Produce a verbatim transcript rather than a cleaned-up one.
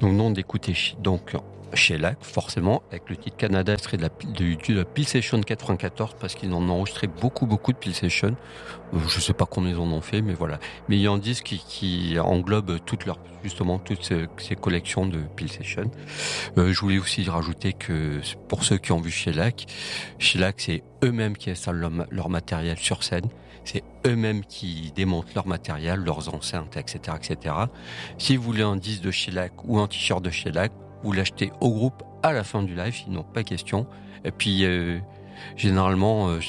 Nous venons d'écouter donc Shellac, forcément, avec le titre Canada, extrait de la, de, de la Peel Session quatre-vingt-quatorze, parce qu'ils en ont enregistré beaucoup, beaucoup de Peel Session. Je sais pas combien ils en ont fait, mais voilà. Mais il y a un disque qui, qui englobe toutes leurs, justement, toutes ces, ces collections de Peel Session. Euh, je voulais aussi rajouter que, pour ceux qui ont vu Shellac, Shellac, c'est eux-mêmes qui installent leur, leur matériel sur scène. C'est eux-mêmes qui démontent leur matériel, leurs enceintes, et cetera, et cetera. Si vous voulez un disque de Shellac ou un t-shirt de Shellac, vous l'achetez au groupe à la fin du live, sinon pas question. Et puis, euh, généralement, euh,